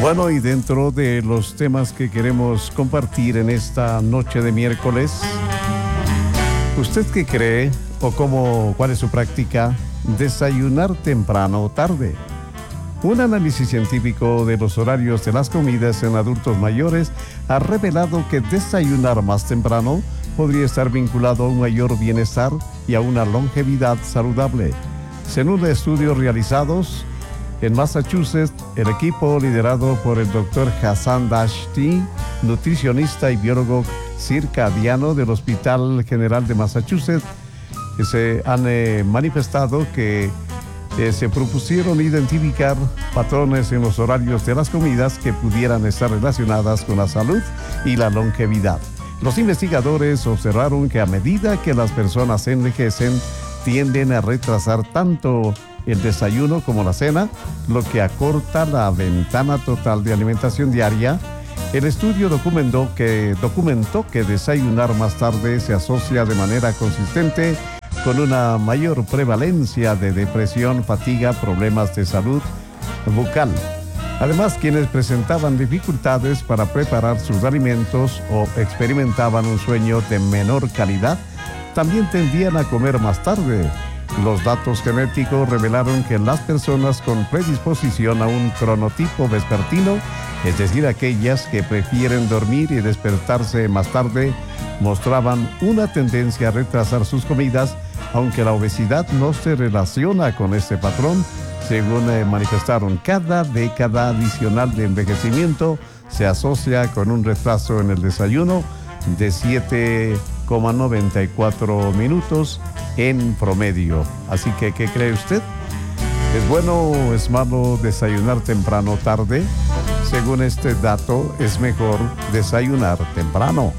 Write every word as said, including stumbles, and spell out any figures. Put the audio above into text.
Bueno, y dentro de los temas que queremos compartir en esta noche de miércoles, ¿usted qué cree o cómo, cuál es su práctica? ¿Desayunar temprano o tarde? Un análisis científico de los horarios de las comidas en adultos mayores ha revelado que desayunar más temprano podría estar vinculado a un mayor bienestar y a una longevidad saludable. Según estudios realizados en Massachusetts, el equipo liderado por el doctor Hassan Dashti, nutricionista y biólogo circadiano del Hospital General de Massachusetts, se han eh, manifestado que eh, se propusieron identificar patrones en los horarios de las comidas que pudieran estar relacionadas con la salud y la longevidad. Los investigadores observaron que a medida que las personas envejecen, tienden a retrasar tanto el desayuno como la cena, lo que acorta la ventana total de alimentación diaria. El estudio documentó que, documentó que desayunar más tarde se asocia de manera consistente con una mayor prevalencia de depresión, fatiga, problemas de salud bucal. Además, quienes presentaban dificultades para preparar sus alimentos o experimentaban un sueño de menor calidad, también tendían a comer más tarde. Los datos genéticos revelaron que las personas con predisposición a un cronotipo vespertino, es decir, aquellas que prefieren dormir y despertarse más tarde, mostraban una tendencia a retrasar sus comidas, aunque la obesidad no se relaciona con este patrón. Según eh, manifestaron, cada década adicional de envejecimiento se asocia con un retraso en el desayuno de siete coma noventa y cuatro minutos en promedio. Así que, ¿qué cree usted? ¿Es bueno o es malo desayunar temprano o tarde? Según este dato, es mejor desayunar temprano.